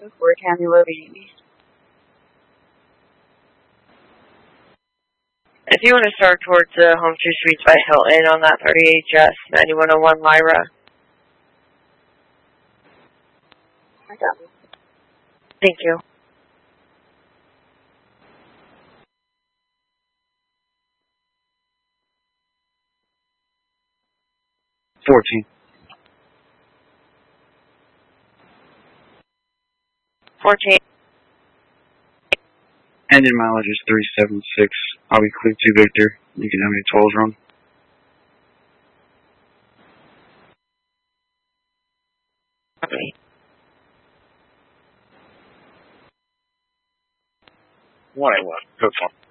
for Candy Levine. If you want to start towards the Home 2 Suites by Hilton on that 38 9101 Lyra. I got it. Thank you. $14. 14. Engine mileage is 376. I'll be clear to Victor. You can have me 12s run. Okay. 181. Code 4.